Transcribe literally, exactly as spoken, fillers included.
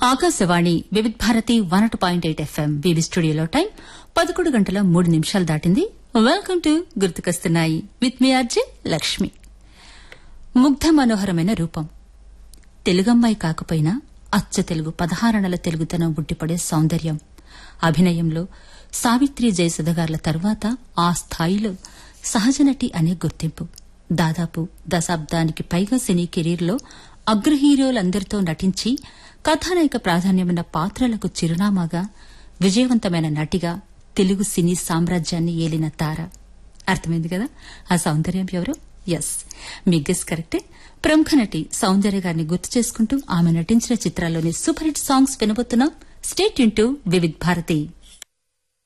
ఆకాశవాణి వివిధ భారతి వన్ అటు point eight FM BB స్టూడియోలో టైం పదకొండు గంటల మూడు నిమిషాలు దాటింది. వెల్కమ్ టు గుర్తుకొస్తున్నాయి with me RJ Lakshmi. Mugdha మనోహరమైన రూపం, తెలుగమ్మాయి కాకపోయినా అచ్చ తెలుగు పదహారణల తెలుగుతనం ఉట్టిపడే సౌందర్యం, అభినయంలో సావిత్రి జయసుధగార్ల తర్వాత ఆ స్థాయిలో సహజనటి అనే గుర్తింపు. దాదాపు దశాబ్దానికి పైగా సినీ కెరీర్లో అగ్రహీరోలందరితో నటించి కథానాయక ప్రాధాన్యమైన పాత్రలకు చిరునామాగా విజయవంతమైన నటిగా తెలుగు సినీ సామ్రాజ్యాన్ని ఏలిన తార. అర్థమైంది కదా ఆ సౌందర్యం ఎవరు? ఎస్, మీ గెస్ కరెక్టే. ప్రముఖ నటి సౌందర్య గారిని గుర్తు చేసుకుంటూ ఆమె నటించిన చిత్రాల్లోని super hit songs వినబోతున్నాం. Stay tune to Vividh Bharati.